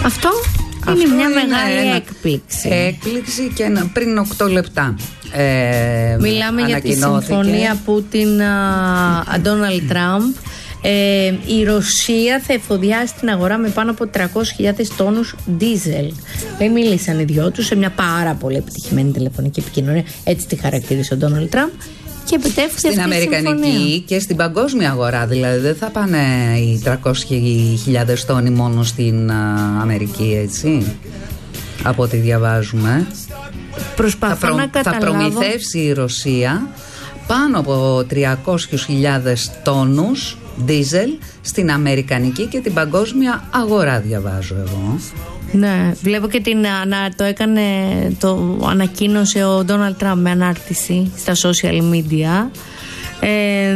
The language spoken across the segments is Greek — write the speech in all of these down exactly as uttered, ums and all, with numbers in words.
Αυτό, Αυτό είναι μια είναι μεγάλη ένα... έκπληξη. Έκπληξη και ένα... πριν οκτώ λεπτά. Ε, Μιλάμε για τη συμφωνία Πούτιν-Ντόναλντ Τραμπ. Ε, η Ρωσία θα εφοδιάσει την αγορά με πάνω από τριακόσιες χιλιάδες τόνους ντίζελ. Δεν μίλησαν οι δυο τους σε μια πάρα πολύ επιτυχημένη τηλεφωνική επικοινωνία. Έτσι τη χαρακτήρισε ο Ντόναλντ Τραμπ. Και επιτεύχθηκε στην αυτή αμερικανική η συμφωνία. Και στην παγκόσμια αγορά. Δηλαδή δεν θα πάνε οι τριακόσιες χιλιάδες τόνοι μόνο στην α, Αμερική, έτσι, από ό,τι διαβάζουμε. Προσπαθώ θα, προ, να καταλάβω... θα προμηθεύσει η Ρωσία πάνω από τριακόσιες χιλιάδες τόνους ντίζελ στην αμερικανική και την παγκόσμια αγορά, διαβάζω εγώ. Ναι, βλέπω και την, να, το έκανε, το ανακοίνωσε ο Ντόναλντ Τραμπ με ανάρτηση στα social media. Ε,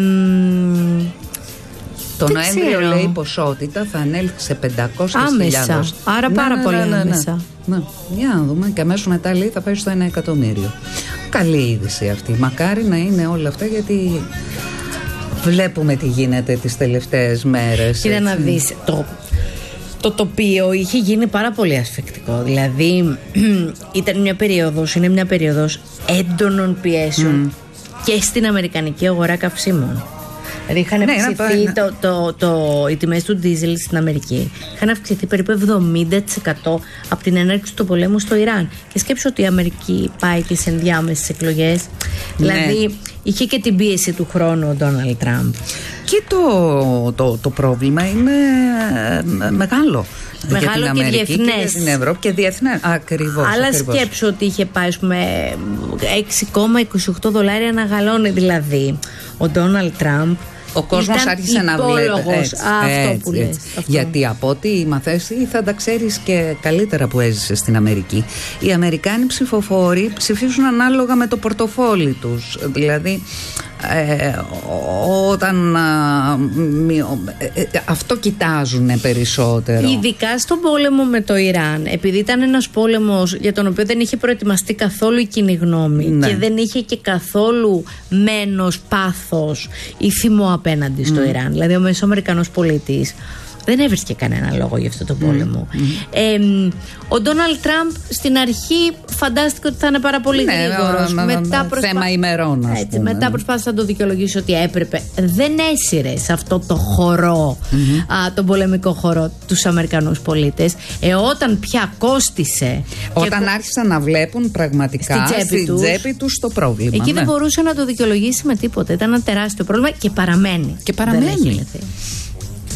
το Νοέμβριο, λέει, η ποσότητα θα ανέλθει σε πεντακόσιες χιλιάδες. Άμεσα, άρα ναι, πάρα ναι, πολύ ναι, ναι, άμεσα. Ναι, ναι. Για να δούμε, και αμέσως μετά, λέει, θα πάει στο ένα εκατομμύριο. Καλή είδηση αυτή. Μακάρι να είναι όλα αυτά, γιατί βλέπουμε τι γίνεται τις τελευταίες μέρες. Κοίτα να δεις, το, το τοπίο είχε γίνει πάρα πολύ ασφικτικό. Δηλαδή ήταν μια περίοδος, είναι μια περίοδος έντονων πιέσεων mm. και στην αμερικανική αγορά καυσίμων. Δηλαδή είχαν ναι, αυξηθεί το, το, το, οι τιμές του ντίζελ στην Αμερική. Είχαν αυξηθεί περίπου εβδομήντα τοις εκατό από την έναρξη του πολέμου στο Ιράν. Και σκέψου ότι η Αμερική πάει και σε ενδιάμεσες εκλογές. Ναι. Δηλαδή είχε και την πίεση του χρόνου ο Ντόναλντ Τραμπ. Και το, το, το πρόβλημα είναι μεγάλο. Μεγάλο για την και διεθνές. Και για την Ευρώπη και διεθνές. Ακριβώς. Αλλά ακριβώς. Σκέψου ότι είχε πάει με έξι κόμμα είκοσι οκτώ δολάρια ένα γαλόνι. Δηλαδή ο Ντόναλντ Τραμπ. Ο κόσμος άρχισε να βλέπει. Έτσι, αυτό έτσι, που λες. Έτσι. Αυτό. Γιατί από ό,τι μαθαίνεις θα τα ξέρεις και καλύτερα που έζησε στην Αμερική. Οι Αμερικάνοι ψηφοφόροι ψηφίζουν ανάλογα με το πορτοφόλι τους. Δηλαδή ε, όταν α, μη, ε, αυτό κοιτάζουν περισσότερο. Ειδικά στον πόλεμο με το Ιράν, επειδή ήταν ένας πόλεμος για τον οποίο δεν είχε προετοιμαστεί καθόλου η κοινή γνώμη, ναι. και δεν είχε και καθόλου μένος, πάθος ή θυμό απέναντι στο mm. Ιράν. Δηλαδή ο Μεσοαμερικανός πολίτης δεν έβρισκε κανένα λόγο για αυτό το πόλεμο. Mm. Ε, ο Ντόναλντ Τραμπ στην αρχή φαντάστηκε ότι θα είναι πάρα πολύ ναι, γρήγορος. Μα, μετά μα, προσπά... θέμα ημερών, ας Έτσι, πούμε. μετά προσπάθησε να το δικαιολογήσει ότι έπρεπε. Δεν έσυρε σε αυτό το χορό, mm-hmm. α, τον πολεμικό χορό, τους Αμερικανούς πολίτες. Ε, όταν πια κόστισε. Όταν και... άρχισαν να βλέπουν πραγματικά στην τσέπη, στην τσέπη τους το πρόβλημα. Εκεί ναι. δεν μπορούσε να το δικαιολογήσει με τίποτα. Ήταν ένα τεράστιο πρόβλημα και παραμένει. Και παραμένει.